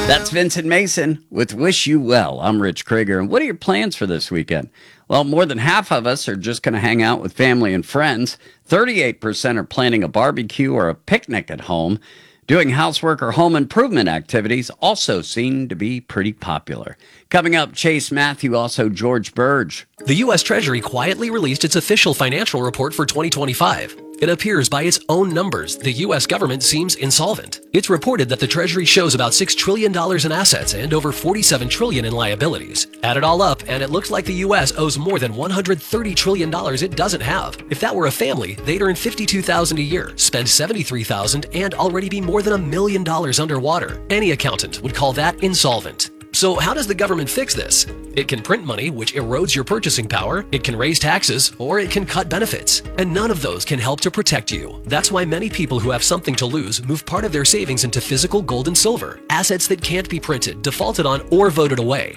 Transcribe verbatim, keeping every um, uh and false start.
That's Vincent Mason with Wish You Well. I'm Rich Krieger. And what are your plans for this weekend? Well, more than half of us are just going to hang out with family and friends. thirty-eight percent are planning a barbecue or a picnic at home. Doing housework or home improvement activities also seem to be pretty popular. Coming up, Chase Matthew, also George Burge. The U S Treasury quietly released its official financial report for twenty twenty-five. It appears by its own numbers, the U S government seems insolvent. It's reported that the Treasury shows about six trillion dollars in assets and over forty-seven trillion dollars in liabilities. Add it all up, and it looks like the U S owes more than one hundred thirty trillion dollars it doesn't have. If that were a family, they'd earn fifty-two thousand dollars a year, spend seventy-three thousand dollars, and already be more than a million dollars underwater. Any accountant would call that insolvent. So how does the government fix this? It can print money, which erodes your purchasing power, it can raise taxes, or it can cut benefits. And none of those can help to protect you. That's why many people who have something to lose move part of their savings into physical gold and silver, assets that can't be printed, defaulted on, or voted away.